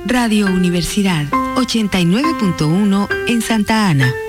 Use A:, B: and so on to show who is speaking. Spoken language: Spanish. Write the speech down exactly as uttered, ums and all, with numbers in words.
A: Radio Universidad ochenta y nueve punto uno en Santa Ana.